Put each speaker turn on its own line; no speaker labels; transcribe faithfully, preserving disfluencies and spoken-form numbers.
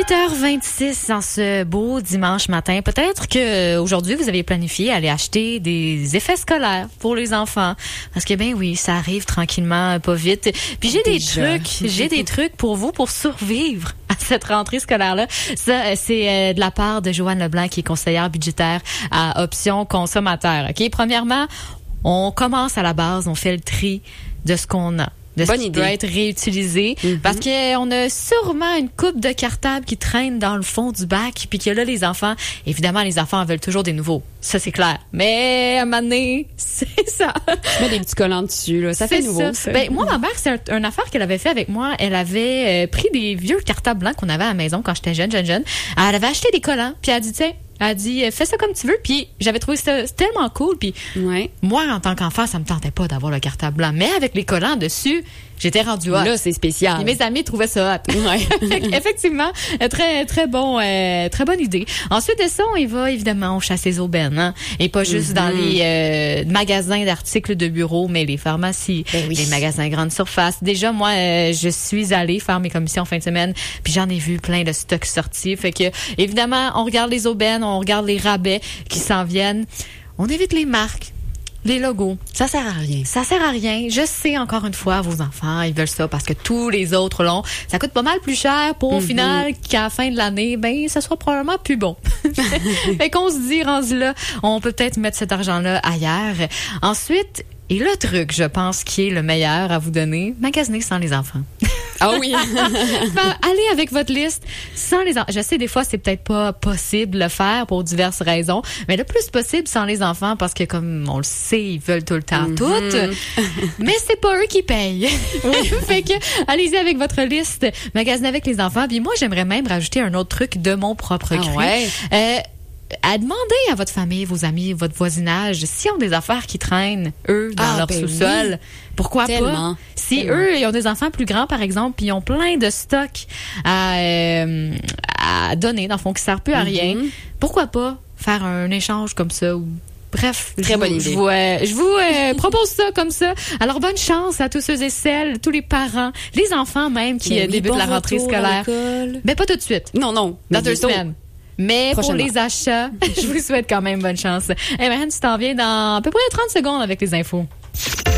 huit heures vingt-six en ce beau dimanche matin. Peut-être que aujourd'hui vous avez planifié aller acheter des effets scolaires pour les enfants. Parce que ben oui, ça arrive tranquillement, pas vite. Puis j'ai
Déjà.
des trucs, j'ai des trucs pour vous pour survivre à cette rentrée scolaire-là. Ça, c'est euh, de la part de Joanne Leblanc, qui est conseillère budgétaire à Options Consommateurs. OK? Premièrement, on commence à la base, on fait le tri de ce qu'on a. De
Bonne
ce qui
idée.
peut être réutilisé.
Mm-hmm.
Parce qu'on a sûrement une coupe de cartables qui traîne dans le fond du bac, puis que là, les enfants, évidemment, les enfants en veulent toujours des nouveaux. Ça, c'est clair. Mais à un moment donné, c'est ça.
Tu mets des petits collants dessus, là. Ça
C'est
fait nouveau, ça.
ça. Ben, moi, ma mère, c'est un, une affaire qu'elle avait fait avec moi. Elle avait euh, pris des vieux cartables blancs qu'on avait à la maison quand j'étais jeune, jeune, jeune. Elle avait acheté des collants, puis elle a dit, tiens, elle a dit, fais ça comme tu veux. Puis j'avais trouvé ça tellement cool. Puis
Ouais.
moi, en tant qu'enfant, ça me tentait pas d'avoir le cartable blanc. Mais avec les collants dessus, j'étais rendue hot.
Là, c'est spécial.
Et mes amis trouvaient ça hot.
Ouais.
Effectivement, très très bon, euh, très bonne idée. Ensuite de ça, on y va évidemment au chasse aux aubaines, hein? Et pas juste
Mm-hmm.
dans les euh, magasins d'articles de bureau, mais les pharmacies,
Ben oui.
les magasins grande surface. Déjà, moi, euh, je suis allée faire mes commissions en fin de semaine, puis j'en ai vu plein de stocks sortis. Fait que évidemment, on regarde les aubaines, on regarde les rabais qui s'en viennent. On évite les marques, les logos.
Ça sert à rien.
Ça sert à rien. Je sais, encore une fois, vos enfants, ils veulent ça parce que tous les autres l'ont. Ça coûte pas mal plus cher pour, au
Mm-hmm.
final, qu'à la fin de l'année, ben, ça sera probablement plus bon. Fait qu'on se dit, rendu là, on peut peut-être mettre cet argent-là ailleurs. Ensuite, et le truc, je pense, qui est le meilleur à vous donner, magasiner sans les enfants.
Ah oui.
Enfin, allez avec votre liste sans les enfants. Je sais, des fois, c'est peut-être pas possible de le faire pour diverses raisons, mais le plus possible sans les enfants parce que, comme on le sait, ils veulent tout le temps
Mm-hmm.
tout. Mais c'est pas eux qui payent. Fait que, allez-y avec votre liste, magasiner avec les enfants. Puis moi, j'aimerais même rajouter un autre truc de mon propre
Ah
cru.
ouais?
Euh, à demander à votre famille, vos amis, votre voisinage, s'ils ont des affaires qui traînent, eux, dans
Ah,
leur
ben
sous-sol.
oui.
Pourquoi
Tellement.
pas? Si
Tellement.
eux, ils ont des enfants plus grands, par exemple, puis ils ont plein de stocks à, euh, à donner, dans le fond, qui ne servent plus à rien,
Mm-hmm.
pourquoi pas faire un échange comme ça ou... Bref,
Très
je
bonne
vous,
idée.
Je vous, euh, je vous euh, propose ça comme ça. Alors, bonne chance à tous ceux et celles, tous les parents, les enfants même qui
Ben
euh,
oui,
débutent
bon
la rentrée
retour à
scolaire.
l'école.
Mais pas tout de suite.
Non, non.
Dans
mais
deux
bientôt.
semaines. Mais pour
Prochainement.
les achats, je vous souhaite quand même bonne chance. Hey, Marianne, tu t'en viens dans à peu près trente secondes avec les infos.